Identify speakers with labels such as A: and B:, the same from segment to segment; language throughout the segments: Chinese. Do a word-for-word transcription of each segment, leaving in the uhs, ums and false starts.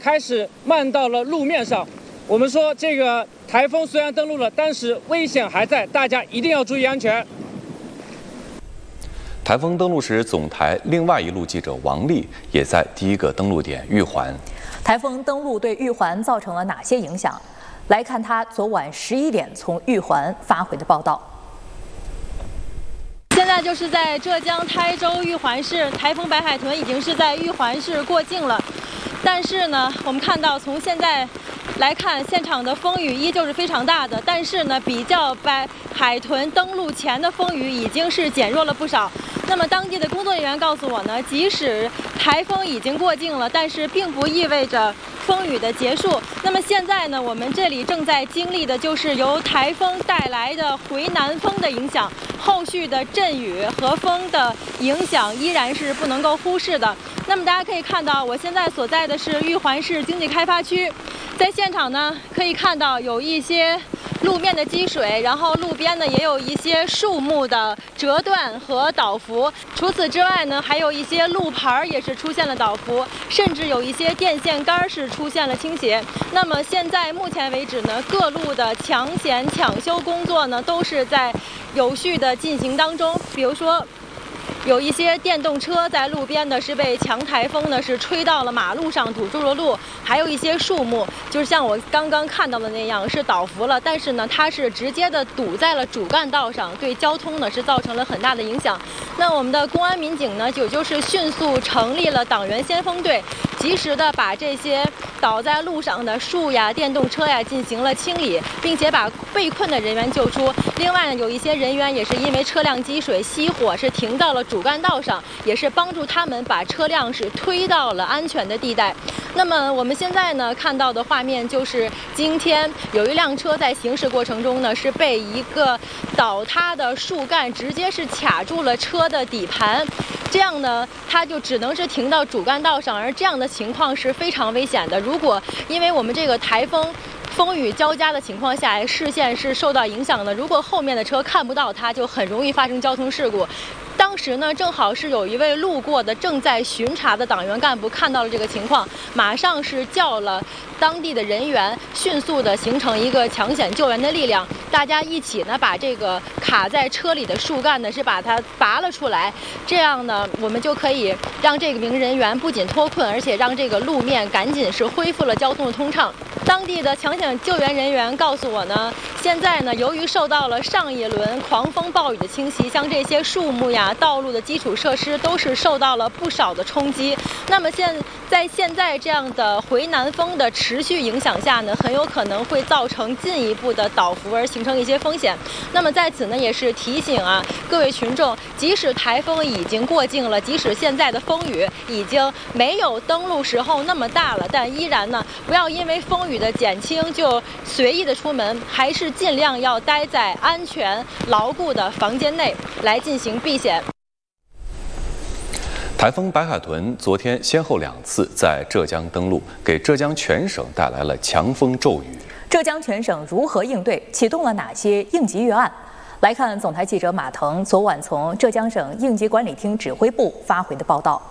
A: 开始漫到了路面上。我们说，这个台风虽然登陆了，但是危险还在，大家一定要注意安全。
B: 台风登陆时，总台另外一路记者王丽也在第一个登陆点玉环。
C: 台风登陆对玉环造成了哪些影响？来看他昨晚十一点从玉环发回的报道。
D: 现在就是在浙江台州玉环市，台风白海豚已经是在玉环市过境了。但是呢，我们看到从现在来看，现场的风雨依旧是非常大的，但是呢，比较白海豚登陆前的风雨已经是减弱了不少。那么当地的工作人员告诉我呢，即使台风已经过境了，但是并不意味着风雨的结束。那么现在呢，我们这里正在经历的就是由台风带来的回南风的影响，后续的阵雨和风的影响依然是不能够忽视的。那么大家可以看到，我现在所在的是玉环市经济开发区，在现场呢可以看到有一些路面的积水，然后路边呢也有一些树木的折断和倒伏。除此之外呢，还有一些路牌也是出现了倒伏，甚至有一些电线杆是出现了倾斜。那么现在目前为止呢，各路的抢险抢修工作呢都是在有序的进行当中。比如说，有一些电动车在路边呢是被强台风呢是吹到了马路上，堵住了路，还有一些树木就是像我刚刚看到的那样是倒伏了，但是呢它是直接的堵在了主干道上，对交通呢是造成了很大的影响。那我们的公安民警呢也就是迅速成立了党员先锋队，及时的把这些倒在路上的树呀、电动车呀进行了清理，并且把被困的人员救出。另外呢，有一些人员也是因为车辆积水熄火，是停到了主干道上，也是帮助他们把车辆是推到了安全的地带。那么我们现在呢看到的画面就是今天有一辆车在行驶过程中呢是被一个倒塌的树干直接是卡住了车的底盘，这样呢它就只能是停到主干道上，而这样的情况是非常危险的。如果因为我们这个台风风雨交加的情况下，视线是受到影响的，如果后面的车看不到它，就很容易发生交通事故。当时呢，正好是有一位路过的正在巡查的党员干部看到了这个情况，马上是叫了当地的人员，迅速的形成一个抢险救援的力量，大家一起呢把这个卡在车里的树干呢是把它拔了出来，这样呢我们就可以让这个名人员不仅脱困，而且让这个路面赶紧是恢复了交通的通畅。当地的抢险救援人员告诉我呢，现在呢由于受到了上一轮狂风暴雨的侵袭，像这些树木呀、道路的基础设施都是受到了不少的冲击。那么现在现在这样的回南风的持续影响下呢，很有可能会造成进一步的倒伏，而形成一些风险。那么在此呢，也是提醒啊各位群众，即使台风已经过境了，即使现在的风雨已经没有登陆时候那么大了，但依然呢，不要因为风雨的减轻就随意的出门，还是尽量要待在安全牢固的房间内来进行避险。
B: 台风白海豚昨天先后两次在浙江登陆，给浙江全省带来了强风骤雨。
C: 浙江全省如何应对？启动了哪些应急预案？来看总台记者马腾昨晚从浙江省应急管理厅指挥部发回的报道。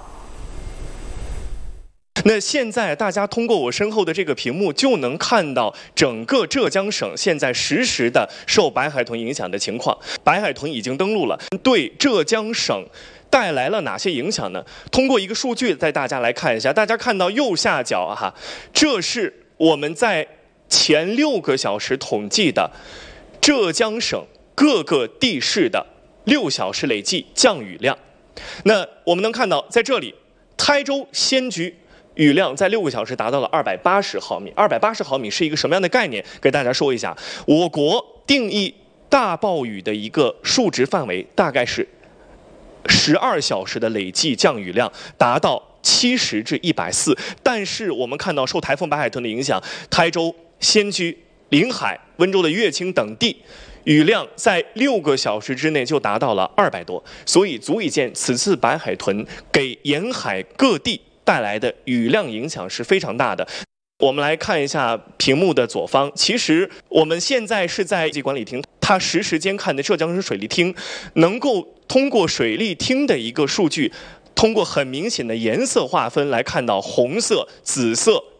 E: 那现在大家通过我身后的这个屏幕就能看到整个浙江省现在实时的受白海豚影响的情况。白海豚已经登陆了，对浙江省带来了哪些影响呢？通过一个数据带大家来看一下，大家看到右下角啊哈，这是我们在前六个小时统计的浙江省各个地市的六小时累计降雨量。那我们能看到，在这里台州仙居雨量在六个小时达到了二百八十毫米。二百八十毫米是一个什么样的概念？给大家说一下，我国定义大暴雨的一个数值范围大概是十二小时的累计降雨量达到七十至一百四，但是我们看到受台风白海豚的影响，台州、仙居、临海、温州的乐清等地雨量在六个小时之内就达到了二百多，所以足以见此次白海豚给沿海各地带来的雨量影响是非常大的。我们来看一下屏幕的左方，其实我们现在是在应急管理厅，它实时监看的浙江省水利厅，能够通过水利厅的一个数据，通过很明显的颜色划分来看到红色、紫色